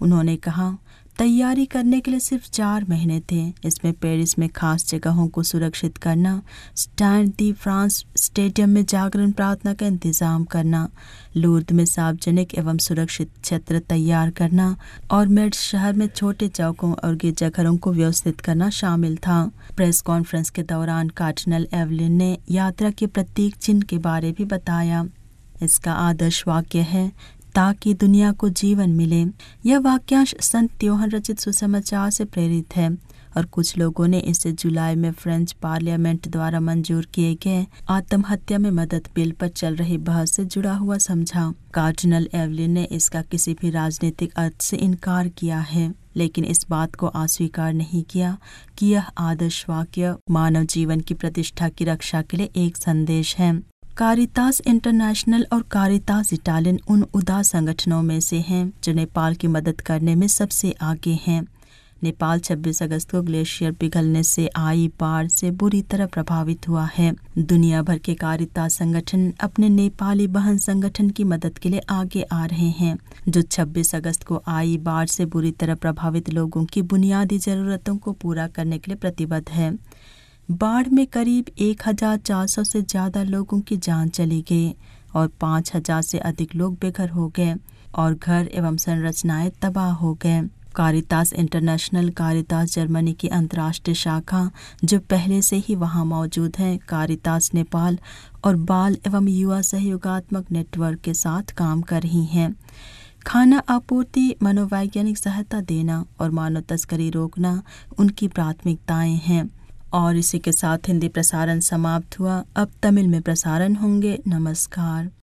उन्होंने कहा, तैयारी करने के लिए सिर्फ 4 महीने थे। इसमें पेरिस में खास जगहों को सुरक्षित करना, स्टैड दी फ्रांस स्टेडियम में जागरण प्रार्थना का इंतजाम करना, लूर्द में सार्वजनिक एवं सुरक्षित क्षेत्र तैयार करना और मेड्स शहर में छोटे चौकों और गिरजाघरों को व्यवस्थित करना शामिल था। प्रेस कॉन्फ्रेंस के दौरान कार्डिनल एवलिन ने यात्रा के प्रतीक चिन्ह के बारे भी बताया। इसका आदर्श वाक्य है, ताकि दुनिया को जीवन मिले। यह वाक्यांश संत योहन रचित सुसमाचार से प्रेरित है और कुछ लोगों ने इसे जुलाई में फ्रेंच पार्लियामेंट द्वारा मंजूर किए गए आत्महत्या में मदद बिल पर चल रही बहस से जुड़ा हुआ समझा। कार्डिनल एवलिन ने इसका किसी भी राजनीतिक अर्थ से इनकार किया है, लेकिन इस बात को अस्वीकार नहीं किया कि यह आदर्श वाक्य मानव जीवन की प्रतिष्ठा की रक्षा के लिए एक संदेश है। कारितास इंटरनेशनल और कारितास इटालियन उन उदार संगठनों में से हैं जो नेपाल की मदद करने में सबसे आगे हैं। नेपाल 26 अगस्त को ग्लेशियर पिघलने से आई बाढ़ से बुरी तरह प्रभावित हुआ है। दुनिया भर के कारितास संगठन अपने नेपाली बहन संगठन की मदद के लिए आगे आ रहे हैं, जो 26 अगस्त को आई बाढ़ से बुरी तरह प्रभावित लोगों की बुनियादी जरूरतों को पूरा करने के लिए प्रतिबद्ध है। बाढ़ में करीब 1400 से ज्यादा लोगों की जान चली गई और 5000 से अधिक लोग बेघर हो गए और घर एवं संरचनाएं तबाह हो गए। कारितास इंटरनेशनल कारितास जर्मनी की अंतर्राष्ट्रीय शाखा, जो पहले से ही वहां मौजूद है, कारितास नेपाल और बाल एवं युवा सहयोगात्मक नेटवर्क के साथ काम कर रही हैं। खाना आपूर्ति, मनोवैज्ञानिक सहायता देना और मानव तस्करी रोकना उनकी प्राथमिकताएं हैं। और इसी के साथ हिंदी प्रसारण समाप्त हुआ। अब तमिल में प्रसारण होंगे। नमस्कार।